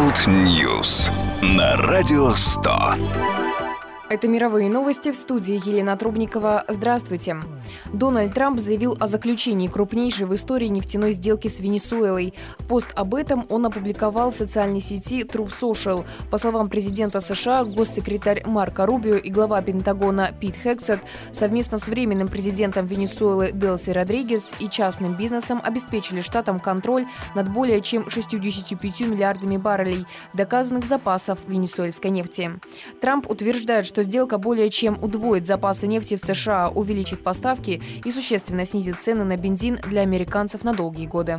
World News на Радио 100. Это мировые новости, в студии Елена Трубникова. Здравствуйте. Дональд Трамп заявил о заключении крупнейшей в истории нефтяной сделки с Венесуэлой. Пост об этом он опубликовал в социальной сети Truth Social. По словам президента США, госсекретарь Марко Рубио и глава Пентагона Пит Хексет совместно с временным президентом Венесуэлы Делси Родригес и частным бизнесом обеспечили штатам контроль над более чем 65 миллиардами баррелей доказанных запасов венесуэльской нефти. Трамп утверждает, что сделка более чем удвоит запасы нефти в США, увеличит поставки и существенно снизит цены на бензин для американцев на долгие годы.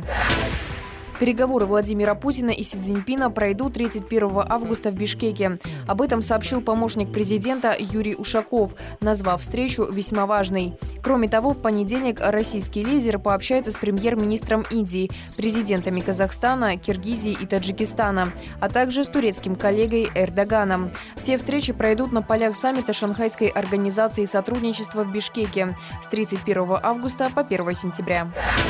Переговоры Владимира Путина и Си Цзиньпина пройдут 31 августа в Бишкеке. Об этом сообщил помощник президента Юрий Ушаков, назвав встречу весьма важной. Кроме того, в понедельник российский лидер пообщается с премьер-министром Индии, президентами Казахстана, Киргизии и Таджикистана, а также с турецким коллегой Эрдоганом. Все встречи пройдут на полях саммита Шанхайской организации сотрудничества в Бишкеке с 31 августа по 1 сентября.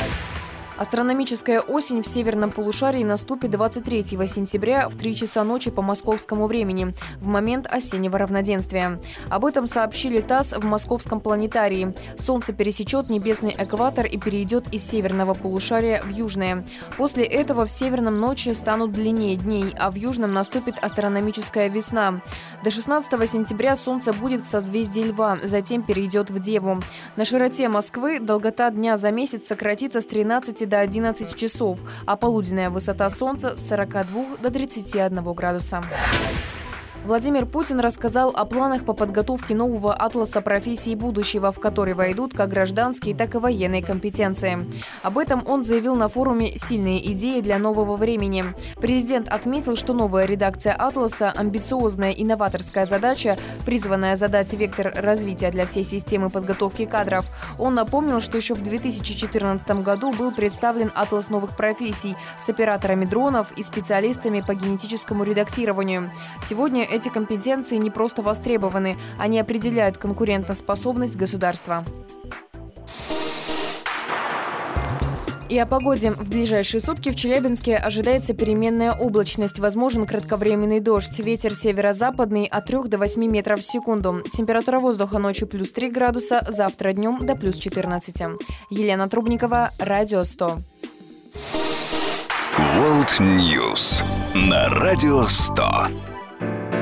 Астрономическая осень в северном полушарии наступит 23 сентября в 3 часа ночи по московскому времени, в момент осеннего равноденствия. Об этом сообщили ТАСС в Московском планетарии. Солнце пересечет небесный экватор и перейдет из северного полушария в южное. После этого в северном ночи станут длиннее дней, а в южном наступит астрономическая весна. До 16 сентября Солнце будет в созвездии Льва, затем перейдет в Деву. На широте Москвы долгота дня за месяц сократится с 13 до 11 часов, а полуденная высота Солнца с 42 до 31 градуса. Владимир Путин рассказал о планах по подготовке нового атласа профессий будущего, в который войдут как гражданские, так и военные компетенции. Об этом он заявил на форуме «Сильные идеи для нового времени». Президент отметил, что новая редакция атласа – амбициозная и новаторская задача, призванная задать вектор развития для всей системы подготовки кадров. Он напомнил, что еще в 2014 году был представлен атлас новых профессий с операторами дронов и специалистами по генетическому редактированию. Сегодня эти компетенции не просто востребованы, они определяют конкурентоспособность государства. И о погоде. В ближайшие сутки в Челябинске ожидается переменная облачность, возможен кратковременный дождь. Ветер северо-западный от 3 до 8 метров в секунду. Температура воздуха ночью плюс 3 градуса, завтра днем до плюс 14. Елена Трубникова, Радио 100. World News на Радио 100.